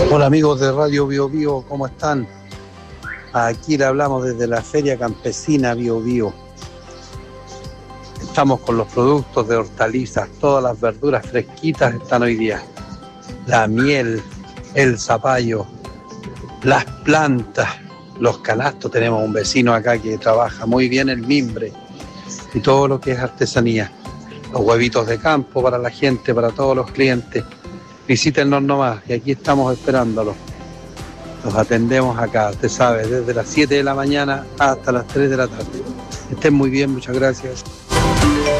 Hola amigos de Radio Bio Bio, ¿cómo están? Aquí le hablamos desde la Feria Campesina Bio Bio. Estamos con los productos de hortalizas, todas las verduras fresquitas están hoy día. La miel, el zapallo, las plantas, los canastos. Tenemos un vecino acá que trabaja muy bien el mimbre y todo lo que es artesanía. Los huevitos de campo para la gente, para todos los clientes. Visítenos nomás y aquí estamos esperándolos. Los atendemos acá, usted sabe, desde las 7 de la mañana hasta las 3 de la tarde. Estén muy bien, muchas gracias.